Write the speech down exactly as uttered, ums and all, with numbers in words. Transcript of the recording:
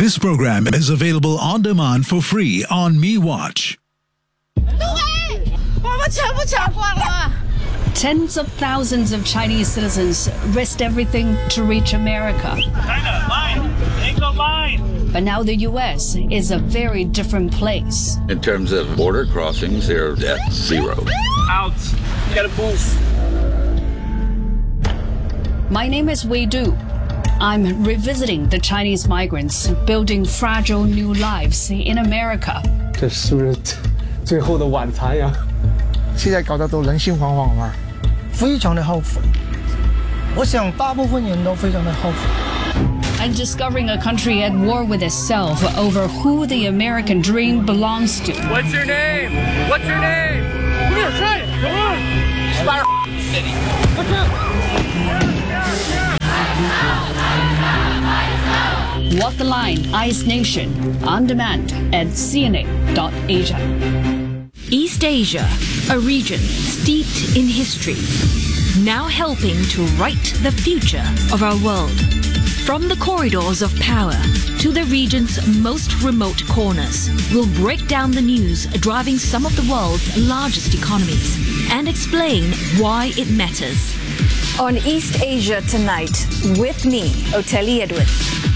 This program is available on demand for free on MeWatch. Tens of thousands of Chinese citizens risked everything to reach America. China, line! Ain't line! But now the U S is a very different place. In terms of border crossings, they're at zero. Out! You gotta move. My name is Wei Du. I'm revisiting the Chinese migrants building fragile new lives in America. 这是不是最后的晚餐呀？ 现在搞得都人心惶惶嘛，非常的后悔。我想大部分人都非常的后悔。 And discovering a country at war with itself over who the American dream belongs to. What's your name? What's your name? Come here, try it. Come on. Fire city. Look out. Walk the Line, Ice Nation, on demand at C N A dot Asia. East Asia, a region steeped in history, now helping to write the future of our world. From the corridors of power to the region's most remote corners, we'll break down the news driving some of the world's largest economies and explain why it matters. On East Asia Tonight, with me, Oteli Edwards.